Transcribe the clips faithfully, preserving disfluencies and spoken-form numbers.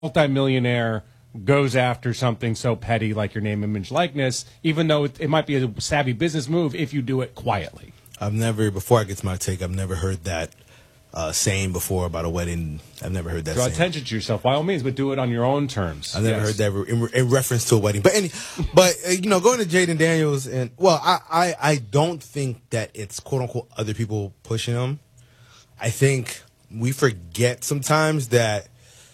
multimillionaire goes after something so petty like your name, image, likeness, even though it, it might be a savvy business move if you do it quietly. I've never, before I get to my take, I've never heard that uh, saying before about a wedding. I've never heard that Draw saying. attention to yourself, by all means, but do it on your own terms. I've never Yes. heard that in, in reference to a wedding. But, any, but uh, you know, going to Jaden Daniels, and, well, I, I, I don't think that it's, quote-unquote, other people pushing him. I think we forget sometimes that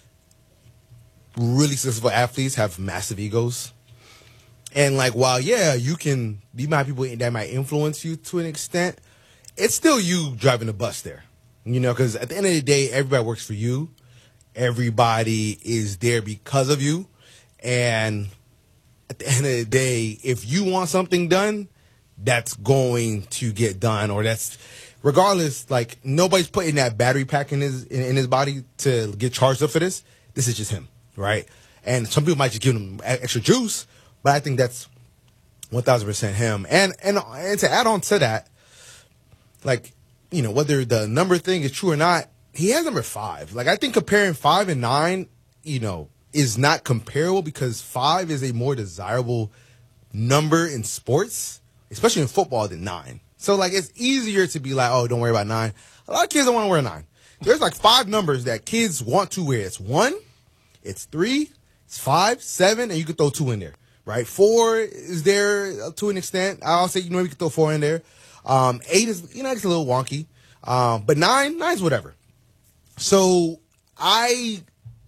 really successful athletes have massive egos. And, like, while, yeah, you can be my people that might influence you to an extent, it's still you driving the bus there. You know, because at the end of the day, everybody works for you. Everybody is there because of you. And at the end of the day, if you want something done, that's going to get done. Or that's, regardless, like, nobody's putting that battery pack in his, in, in his body to get charged up for this. This is just him. Right? And some people might just give him extra juice, but I think that's one thousand percent him. And, and and to add on to that, like, you know, whether the number thing is true or not, he has number five. Like, I think comparing five and nine, you know, is not comparable because five is a more desirable number in sports, especially in football, than nine. So, like, it's easier to be like, oh, don't worry about nine. A lot of kids don't want to wear a nine. There's like five numbers that kids want to wear. It's one. It's three, it's five, seven, and you could throw two in there, right? Four is there to an extent. I'll say, you know, you could throw four in there. Um, eight is, you know, it's a little wonky. Um, but nine, nine's whatever. So I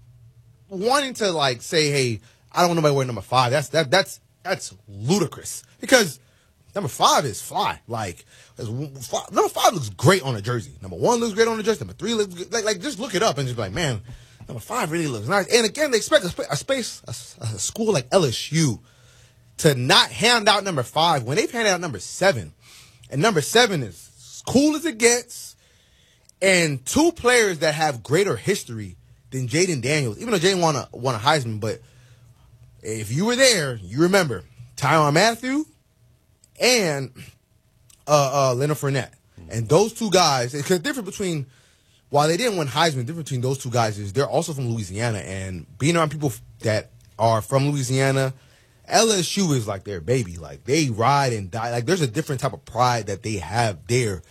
wanting to, like, say, hey, I don't want nobody wearing number five. That's that that's that's ludicrous because number five is fly. Like, five, number five looks great on a jersey. Number one looks great on a jersey. Number three looks good. Like, like just look it up and just be like, man, number five really looks nice. And again, they expect a, sp- a space, a, a school like L S U to not hand out number five when they've handed out number seven. And number seven is as cool as it gets. And two players that have greater history than Jaden Daniels, even though Jaden won a, won a Heisman, but if you were there, you remember Tyrann Mathieu and uh, uh, Leonard Fournette. And those two guys, because the difference between, while they didn't win Heisman, the difference between those two guys is they're also from Louisiana. And being around people that are from Louisiana, L S U is like their baby. Like, they ride and die. Like, there's a different type of pride that they have there.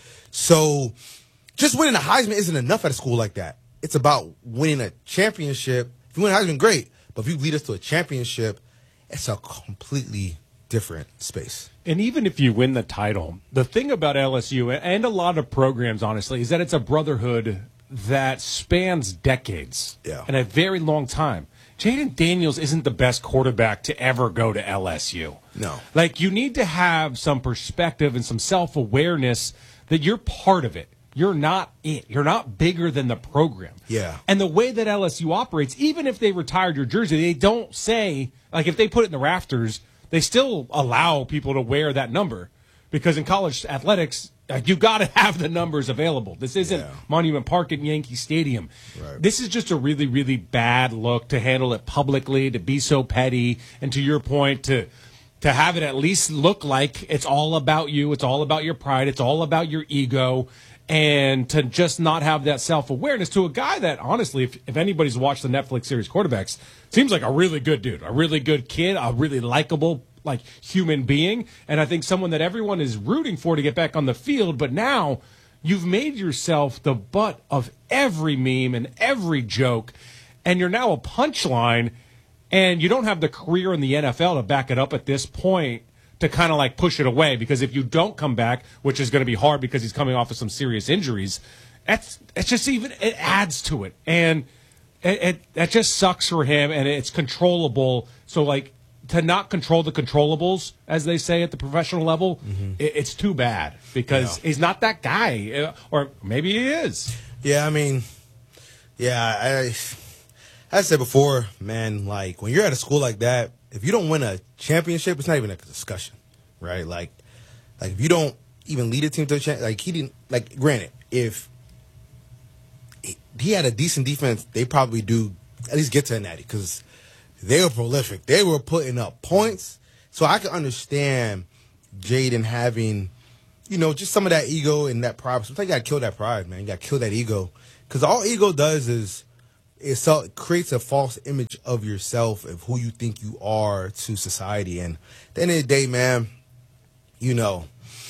So just winning a Heisman isn't enough at a school like that. It's about winning a championship. If you win a Heisman, great. But if you lead us to a championship, it's a completely different space. And even if you win the title, the thing about L S U and a lot of programs, honestly, is that it's a brotherhood that spans decades yeah. and a very long time. Jaden Daniels isn't the best quarterback to ever go to L S U. No. Like, you need to have some perspective and some self-awareness that you're part of it. You're not it. You're not bigger than the program. Yeah. And the way that L S U operates, even if they retired your jersey, they don't say, like, if they put it in the rafters, they still allow people to wear that number. Because in college athletics, uh, you got to have the numbers available. This isn't yeah. Monument Park at Yankee Stadium. Right. This is just a really, really bad look to handle it publicly, to be so petty, and to your point, to to have it at least look like it's all about you, it's all about your pride, it's all about your ego, and to just not have that self-awareness to a guy that, honestly, if, if anybody's watched the Netflix series Quarterbacks, seems like a really good dude, a really good kid, a really likable, like, human being, and I think someone that everyone is rooting for to get back on the field. But now you've made yourself the butt of every meme and every joke, and you're now a punchline, and you don't have the career in the N F L to back it up at this point to kind of like push it away, because if you don't come back, which is going to be hard because he's coming off of some serious injuries, that's it's just even it adds to it, and it, it that just sucks for him, and it's controllable. So, like, to not control the controllables, as they say at the professional level, mm-hmm. it, it's too bad, because yeah. he's not that guy, or maybe he is. Yeah, I mean, yeah, I, as I said before, man, like, when you're at a school like that, if you don't win a championship, it's not even a discussion, right? Like, like if you don't even lead a team to a championship, like, he didn't, like, granted, if he had a decent defense, they probably do at least get to a natty, because they were prolific. They were putting up points. So I can understand Jaden having, you know, just some of that ego and that pride. Sometimes you got to kill that pride, man. You got to kill that ego. Because all ego does is it, so, it creates a false image of yourself, of who you think you are to society. And at the end of the day, man, you know,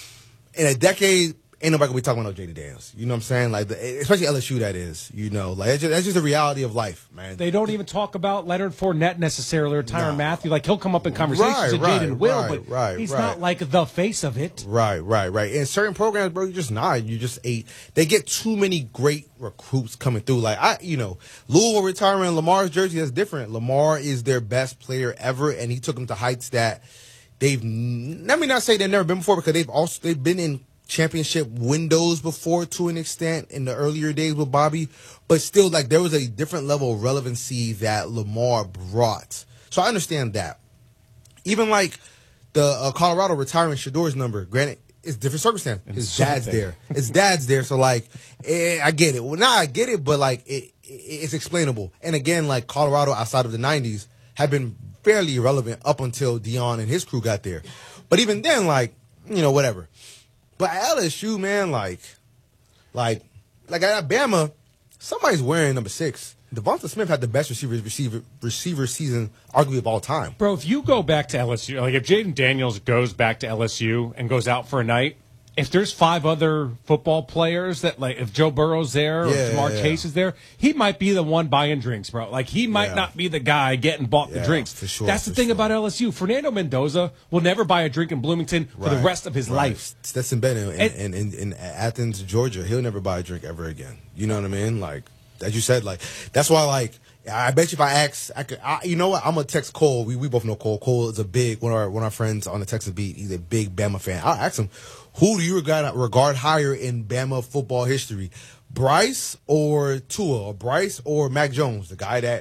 in a decade, ain't nobody gonna be talking about no Jaden Daniels. You know what I'm saying? Like, the, especially L S U, that is. You know, like that's just, that's just the reality of life, man. They don't even talk about Leonard Fournette necessarily or Tyrann No. Matthew. Like, he'll come up in conversations Right, with right, Jaden will, right, but right, he's right. not like the face of it. Right, right, right. In certain programs, bro, you just not. You just ate. They get too many great recruits coming through. Like I, you know, Louisville retiring Lamar's jersey. That's different. Lamar is their best player ever, and he took them to heights that they've. Let me not say they've never been before, because they've also they've been in championship windows before to an extent in the earlier days with Bobby, but still, like, there was a different level of relevancy that Lamar brought. So I understand that. Even like the uh, Colorado retiring Shador's number, granted, it's different circumstance. His dad's there. His dad's there. So like, eh, I get it. Well, now I get it, but like, it, it, it's explainable. And again, like, Colorado outside of the nineties had been fairly irrelevant up until Dion and his crew got there. But even then, like, you know, whatever. But at L S U, man, like, like, like at Bama, somebody's wearing number six. Devonta Smith had the best receiver receiver receiver season, arguably, of all time. Bro, if you go back to L S U, like if Jaden Daniels goes back to L S U and goes out for a night, if there's five other football players that, like, if Joe Burrow's there or Yeah, Jamar yeah, yeah. Chase is there, he might be the one buying drinks, bro. Like, he might Yeah. not be the guy getting bought the Yeah, drinks. for sure, That's the for thing sure. about L S U. Fernando Mendoza will never buy a drink in Bloomington for the Right, rest of his right. life. Stetson Bennett in, And- in, in, in Athens, Georgia, he'll never buy a drink ever again. You know what I mean? Like, as you said, like, that's why, like, I bet you if I ask, I could, I, you know what? I'm gonna text Cole. We we both know Cole. Cole is a big one of our one of our friends on the Texas beat. He's a big Bama fan. I'll ask him, who do you regard regard higher in Bama football history, Bryce or Tua, or Bryce or Mac Jones, the guy that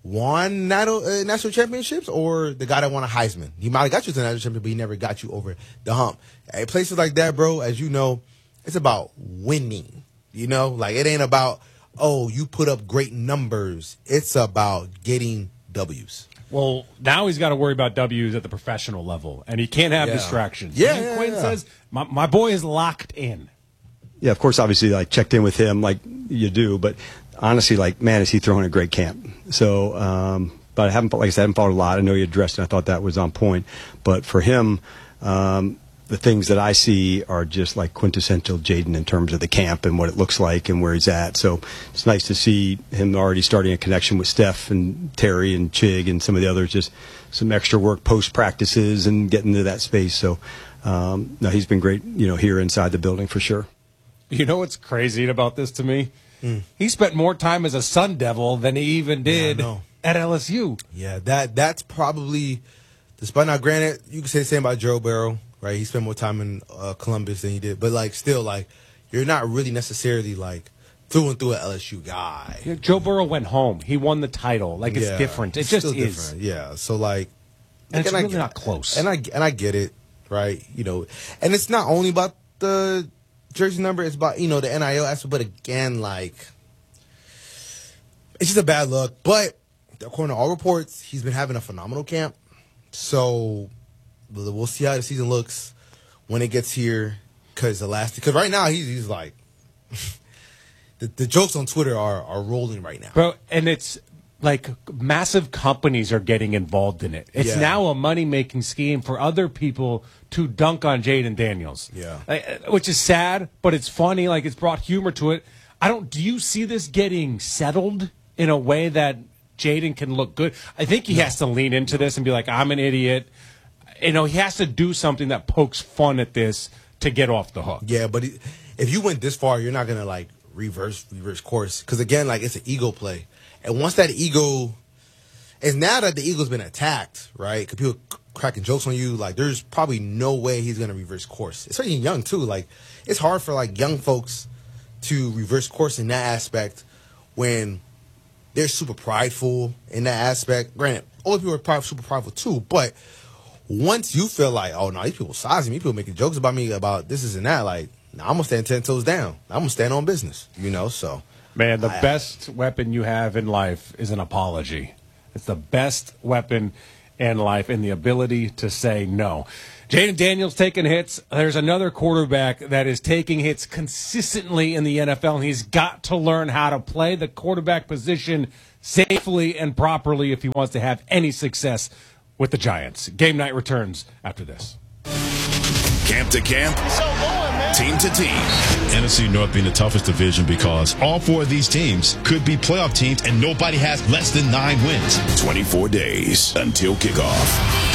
won national, uh, national championships, or the guy that won a Heisman? He might have got you to the national championship, but he never got you over the hump. At places like that, bro, as you know, it's about winning. You know, like, it ain't about, oh, you put up great numbers. It's about getting W's. Well, now he's got to worry about W's at the professional level, and he can't have Yeah. distractions. Yeah, And yeah, Quinn yeah. says, my, my boy is locked in. Yeah, of course, obviously, like, checked in with him like you do, but honestly, like, man, is he throwing a great camp. So, um, but I haven't, like I said, I haven't followed a lot. I know you addressed it. I thought that was on point. But for him, um, the things that I see are just like quintessential Jaden in terms of the camp and what it looks like and where he's at. So it's nice to see him already starting a connection with Steph and Terry and Chig and some of the others, just some extra work post practices and getting into that space. So, um, no, he's been great, you know, here inside the building for sure. You know what's crazy about this to me? He spent more time as a Sun Devil than he even did know. at L S U. Yeah, that that's probably, despite, now granted, you can say the same about Joe Burrow, right? He spent more time in uh, Columbus than he did, but like, still, like, you're not really necessarily like through and through an L S U guy. You know, Joe Burrow went home. He won the title. Like, it's Yeah, different. It it's just still is. different. Yeah, so like, And it's I really get- not close. And I and I get it, right? You know, and it's not only about the jersey number; it's about, you know, the N I L aspect. But again, like, it's just a bad look. But according to all reports, he's been having a phenomenal camp. So we'll see how the season looks when it gets here. Because the last, because right now he's he's like, the the jokes on Twitter are are rolling right now. Bro, and it's like massive companies are getting involved in it. It's Yeah. now a money-making scheme for other people to dunk on Jaden Daniels. Yeah. Like, which is sad, but it's funny. Like, it's brought humor to it. I don't. Do you see this getting settled in a way that Jaden can look good? I think he has to lean into this and be like, I'm an idiot. You know, he has to do something that pokes fun at this to get off the hook. Yeah, but it, if you went this far, you're not gonna like reverse reverse course, because again, like, it's an ego play, and once that ego is, now that the ego's been attacked, right? Because people c- cracking jokes on you, like, there's probably no way he's gonna reverse course, especially young too. Like, it's hard for like young folks to reverse course in that aspect when they're super prideful in that aspect. Granted, older people are probably super prideful too, but once you feel like, oh no, these people sizing me, people making jokes about me about this, is and that, like, nah, I'm gonna stand ten toes down. I'm gonna stand on business, you know. So, Man, the I- best weapon you have in life is an apology. It's the best weapon. in life and the ability to say no. Jaden Daniels taking hits. There's another quarterback that is taking hits consistently in the N F L, and he's got to learn how to play the quarterback position safely and properly if he wants to have any success with the Giants. Game night returns after this. Camp to camp, team to team. N F C North being the toughest division because all four of these teams could be playoff teams and nobody has less than nine wins. twenty-four days until kickoff.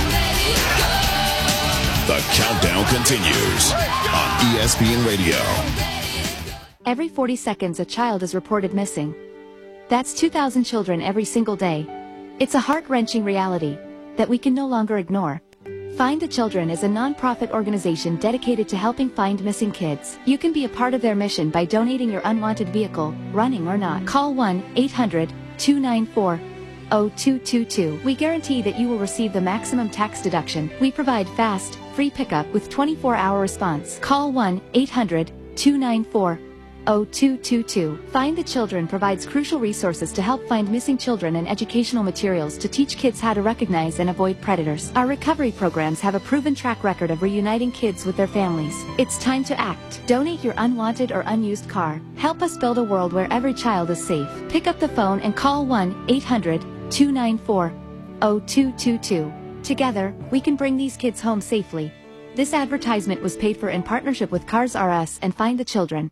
The countdown continues on E S P N Radio. Every forty seconds, a child is reported missing. That's two thousand children every single day. It's a heart-wrenching reality that we can no longer ignore. Find the Children is a non-profit organization dedicated to helping find missing kids. You can be a part of their mission by donating your unwanted vehicle, running or not. Call one eight hundred two nine four zero two two two. We guarantee that you will receive the maximum tax deduction. We provide fast, free pickup with twenty-four hour response. Call one eight hundred two nine four zero two two two. Find the Children provides crucial resources to help find missing children and educational materials to teach kids how to recognize and avoid predators. Our recovery programs have a proven track record of reuniting kids with their families. It's time to act. Donate your unwanted or unused car. Help us build a world where every child is safe. Pick up the phone and call one eight hundred two nine four zero two two two. Together, we can bring these kids home safely. This advertisement was paid for in partnership with Cars R Us and Find the Children.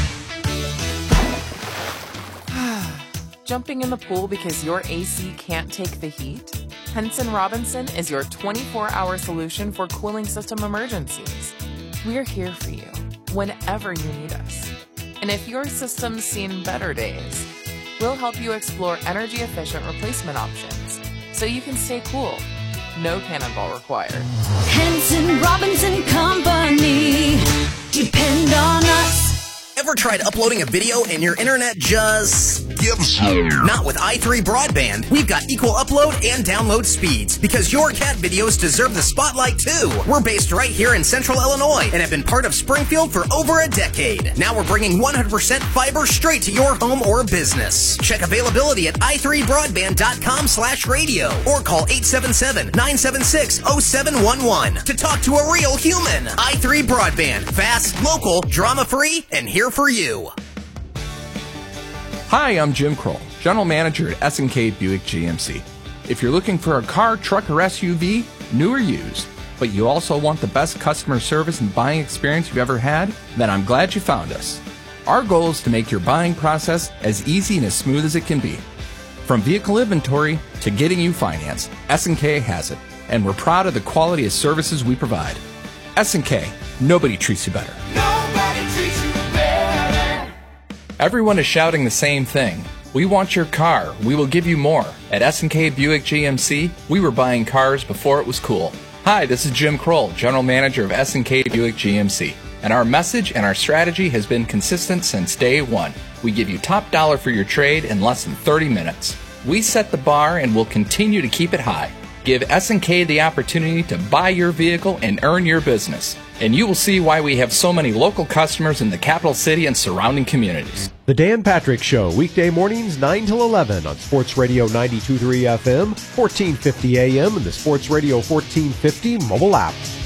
Jumping in the pool because your A C can't take the heat? Henson Robinson is your twenty-four hour solution for cooling system emergencies. We're here for you whenever you need us. And if your system's seen better days, we'll help you explore energy-efficient replacement options so you can stay cool. No cannonball required. Henson Robinson Company. Depend on us. Ever tried uploading a video and your internet just gives you? Not with i three Broadband. We've got equal upload and download speeds because your cat videos deserve the spotlight too. We're based right here in Central Illinois and have been part of Springfield for over a decade. Now we're bringing one hundred percent fiber straight to your home or business. Check availability at i three broadband dot com slash radio or call eight seven seven, nine seven six, zero seven one one to talk to a real human. i three Broadband. Fast, local, drama-free, and here for you. Hi, I'm Jim Kroll, General Manager at S and K Buick G M C. If you're looking for a car, truck, or S U V, new or used, but you also want the best customer service and buying experience you've ever had, then I'm glad you found us. Our goal is to make your buying process as easy and as smooth as it can be. From vehicle inventory to getting you financed, S and K has it, and we're proud of the quality of services we provide. S and K, nobody treats you better. Nobody treats you better. Everyone is shouting the same thing. We want your car. We will give you more. At S and K Buick G M C, we were buying cars before it was cool. Hi, this is Jim Kroll, General Manager of S and K Buick G M C. And our message and our strategy has been consistent since day one. We give you top dollar for your trade in less than thirty minutes. We set the bar and will continue to keep it high. Give S and K the opportunity to buy your vehicle and earn your business. And you will see why we have so many local customers in the capital city and surrounding communities. The Dan Patrick Show, weekday mornings nine till eleven on Sports Radio ninety-two point three F M, fourteen fifty A M, and the Sports Radio fourteen fifty mobile app.